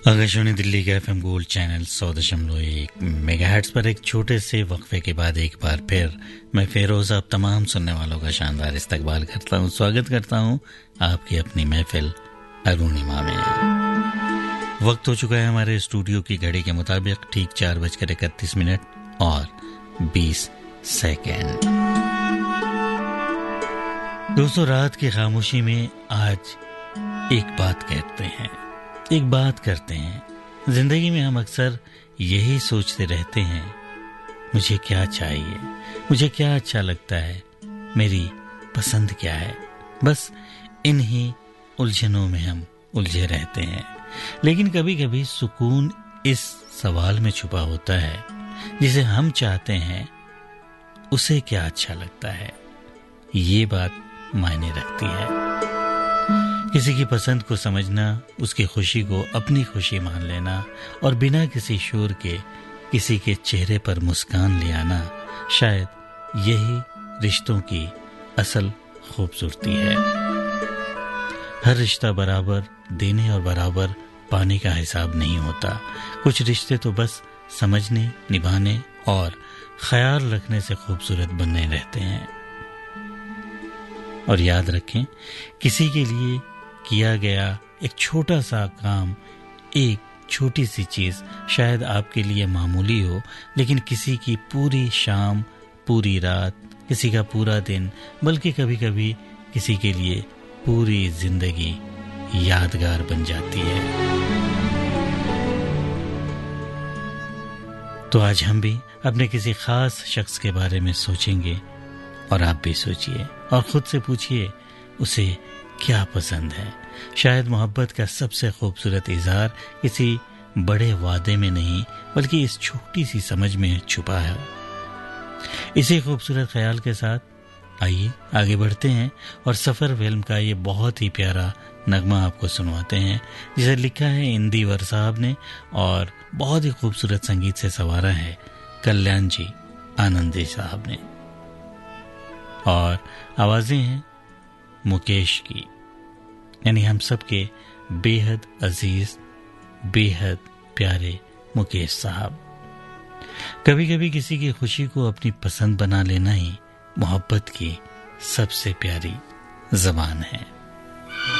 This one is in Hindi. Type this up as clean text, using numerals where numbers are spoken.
आकाशवाणी दिल्ली के एफएम गोल्ड चैनल 100.1 मेगाहर्ट्ज पर एक छोटे से वक्फे के बाद एक बार फिर मैं फेरोज आप तमाम सुनने वालों का शानदार इस्तकबाल करता हूँ, स्वागत करता हूँ आपकी अपनी महफिल अरुणिमा में। वक्त हो चुका है हमारे स्टूडियो की घड़ी के मुताबिक ठीक 4:31 और 20 सेकेंड। दोस्तों, रात की खामोशी में आज एक बात करते हैं। जिंदगी में हम अक्सर यही सोचते रहते हैं, मुझे क्या चाहिए, मुझे क्या अच्छा लगता है, मेरी पसंद क्या है। बस इन्हीं उलझनों में हम उलझे रहते हैं। लेकिन कभी कभी सुकून इस सवाल में छुपा होता है, जिसे हम चाहते हैं उसे क्या अच्छा लगता है। ये बात मायने रखती है। किसी की पसंद को समझना, उसकी खुशी को अपनी खुशी मान लेना और बिना किसी शोर के किसी के चेहरे पर मुस्कान ले आना, शायद यही रिश्तों की असल खूबसूरती है। हर रिश्ता बराबर देने और बराबर पाने का हिसाब नहीं होता। कुछ रिश्ते तो बस समझने, निभाने और ख्याल रखने से खूबसूरत बनने रहते हैं। और याद रखें, किसी के लिए किया गया एक छोटा सा काम, एक छोटी सी चीज शायद आपके लिए मामूली हो, लेकिन किसी की पूरी शाम, पूरी रात, किसी का पूरा दिन, बल्कि कभी कभी किसी के लिए पूरी जिंदगी यादगार बन जाती है। तो आज हम भी अपने किसी खास शख्स के बारे में सोचेंगे और आप भी सोचिए और खुद से पूछिए उसे क्या पसंद है। शायद मोहब्बत का सबसे खूबसूरत इजहार किसी बड़े वादे में नहीं, बल्कि इस छोटी सी समझ में छुपा है। इसी खूबसूरत ख्याल के साथ आइए आगे बढ़ते हैं और सफर फिल्म का ये बहुत ही प्यारा नगमा आपको सुनवाते हैं, जिसे लिखा है इंदिवर साहब ने और बहुत ही खूबसूरत संगीत से संवारा है कल्याण जी आनंदी साहब ने। और आवाजें हैं मुकेश की, यानी हम सबके बेहद अजीज, बेहद प्यारे मुकेश साहब। कभी कभी किसी की खुशी को अपनी पसंद बना लेना ही मोहब्बत की सबसे प्यारी ज़बान है।